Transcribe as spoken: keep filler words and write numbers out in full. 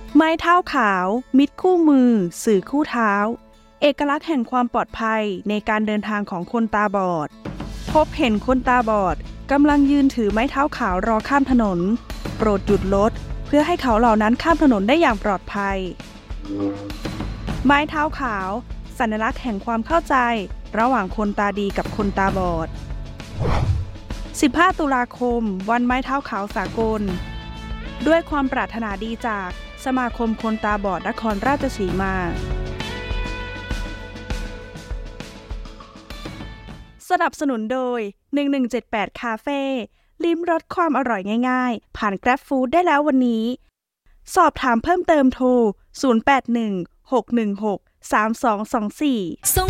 ไม้เท้าขาวมิตรคู่มือสื่อคู่เท้าเอกลักษณ์แห่งความปลอดภัยในการเดินทางของคนตาบอดพบเห็นคนตาบอดกำลังยืนถือไม้เท้าขาวรอข้ามถนนโปรดหยุดรถเพื่อให้เขาเหล่านั้นข้ามถนนได้อย่างปลอดภัยไม้เท้าขาวสัญลักษณ์แห่งความเข้าใจระหว่างคนตาดีกับคนตาบอดสิบห้าตุลาคมวันไม้เท้าขาวสากลด้วยความปรารถนาดีจากสมาคมคนตาบอดนครราชสีมาสนับสนุนโดยหนึ่งหนึ่งเจ็ดแปดคาเฟ่ลิ้มรสความอร่อยง่ายๆผ่าน Grab Food ได้แล้ววันนี้สอบถามเพิ่มเติมโทรศูนย์ แปด หนึ่ง หก หนึ่ง หก สาม สอง สอง สี่